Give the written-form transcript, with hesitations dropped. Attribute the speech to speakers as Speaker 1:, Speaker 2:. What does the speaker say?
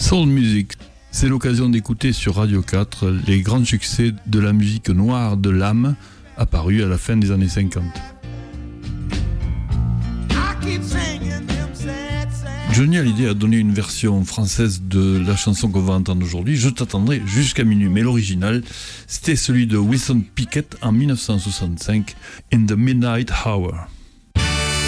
Speaker 1: Soul Music, c'est l'occasion d'écouter sur Radio 4 les grands succès de la musique noire de l'âme apparue à la fin des années 50. Johnny Hallyday a donné une version française de la chanson qu'on va entendre aujourd'hui, Je t'attendrai jusqu'à minuit, mais l'original, c'était celui de Wilson Pickett en 1965, In the Midnight Hour.